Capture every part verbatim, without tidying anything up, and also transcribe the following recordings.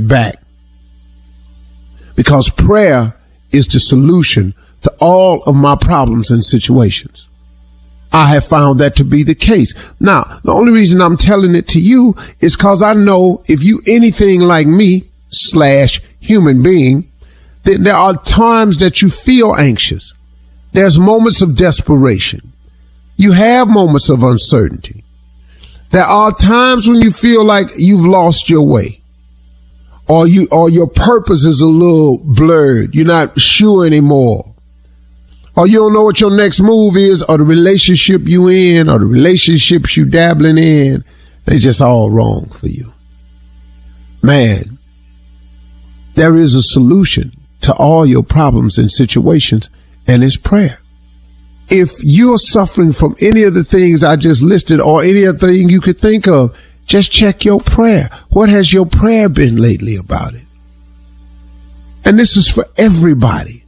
back. Because prayer is the solution to all of my problems and situations. I have found that to be the case. Now, the only reason I'm telling it to you is because I know if you anything like me slash human being, then there are times that you feel anxious. There's moments of desperation. You have moments of uncertainty. There are times when you feel like you've lost your way, or you, or your purpose is a little blurred. You're not sure anymore, or you don't know what your next move is, or the relationship you in, or the relationships you dabbling in. They just all wrong for you. Man, there is a solution to all your problems and situations, and it's prayer. If you're suffering from any of the things I just listed or any other thing you could think of, just check your prayer. What has your prayer been lately about it? And this is for everybody.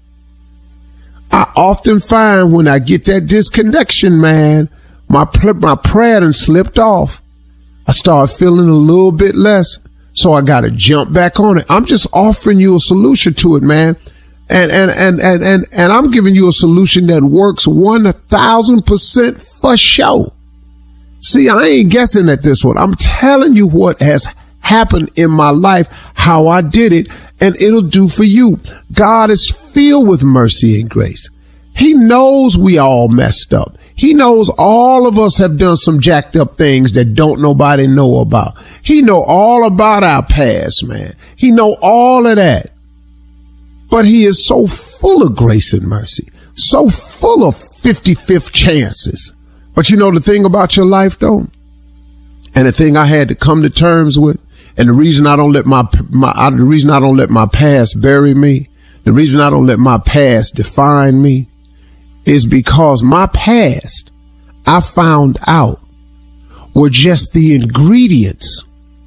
I often find when I get that disconnection, man, my, my prayer done slipped off. I start feeling a little bit less. So I got to jump back on it. I'm just offering you a solution to it, man. And, and, and, and, and, and I'm giving you a solution that works one thousand percent for sure. See, I ain't guessing at this one. I'm telling you what has happened in my life, how I did it, and it'll do for you. God is filled with mercy and grace. He knows we all messed up. He knows all of us have done some jacked up things that don't nobody know about. He know all about our past, man. He know all of that. But he is so full of grace and mercy, so full of fifty-fifth chances. But you know the thing about your life, though, and the thing I had to come to terms with, and the reason I don't let my, my the reason I don't let my past bury me, the reason I don't let my past define me, is because my past, I found out, were just the ingredients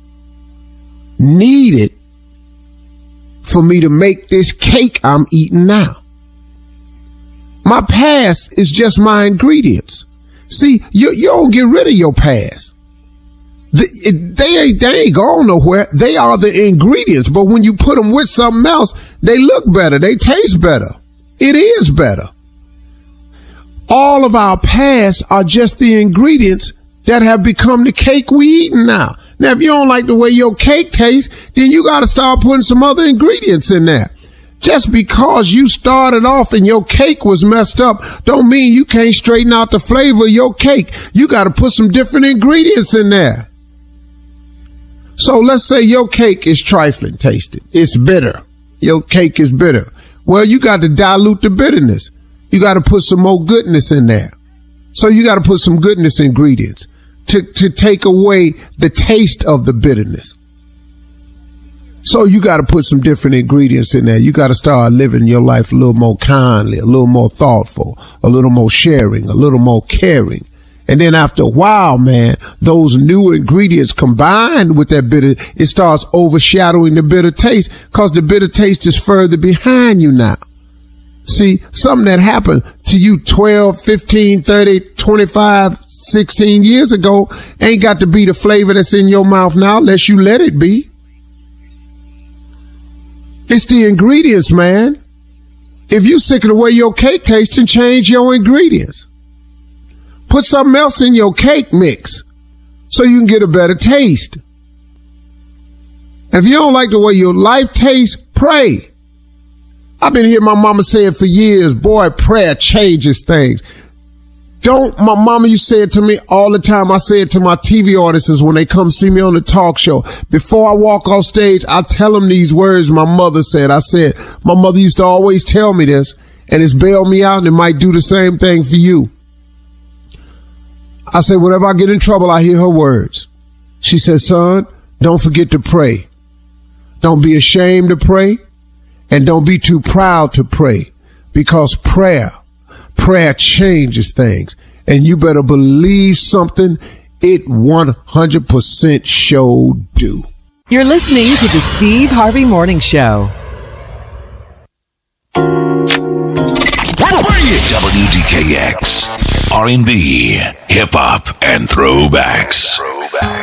needed for me to make this cake I'm eating now. My past is just my ingredients. See, you, you don't get rid of your past. The, it, they ain't, they ain't going nowhere. They are the ingredients. But when you put them with something else, they look better. They taste better. It is better. All of our past are just the ingredients that have become the cake we eating now. Now, if you don't like the way your cake tastes, then you got to start putting some other ingredients in there. Just because you started off and your cake was messed up, don't mean you can't straighten out the flavor of your cake. You got to put some different ingredients in there. So let's say your cake is trifling tasted. It's bitter. Your cake is bitter. Well, you got to dilute the bitterness. You got to put some more goodness in there. So you got to put some goodness ingredients to, to take away the taste of the bitterness. So you got to put some different ingredients in there. You got to start living your life a little more kindly, a little more thoughtful, a little more sharing, a little more caring. And then after a while, man, those new ingredients combined with that bitter, it starts overshadowing the bitter taste because the bitter taste is further behind you now. See, something that happened to you twelve, fifteen, thirty, twenty-five, sixteen years ago ain't got to be the flavor that's in your mouth now unless you let it be. It's the ingredients, man. If you sick of the way your cake tastes, then change your ingredients. Put something else in your cake mix so you can get a better taste. And if you don't like the way your life tastes, pray. I've been hearing my mama say it for years. Boy, prayer changes things. Don't, my mama used to say it to me all the time. I say it to my T V audiences when they come see me on the talk show. Before I walk off stage, I tell them these words my mother said. I said, my mother used to always tell me this, and it's bailed me out, and it might do the same thing for you. I said, whenever I get in trouble, I hear her words. She said, son, don't forget to pray. Don't be ashamed to pray, and don't be too proud to pray, because prayer Prayer changes things, and you better believe something. It one hundred percent sure do. You're listening to the Steve Harvey Morning Show. W D K X, R and B, hip hop, and throwbacks.